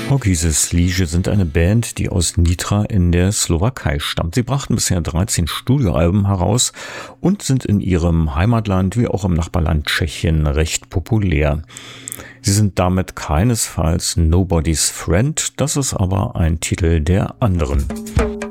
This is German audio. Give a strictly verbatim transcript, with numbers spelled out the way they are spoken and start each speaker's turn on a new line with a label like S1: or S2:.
S1: Porky's Liege sind eine Band, die aus Nitra in der Slowakei stammt. Sie brachten bisher dreizehn Studioalben heraus und sind in ihrem Heimatland wie auch im Nachbarland Tschechien recht populär. Sie sind damit keinesfalls Nobody's Friend, das ist aber ein Titel der anderen.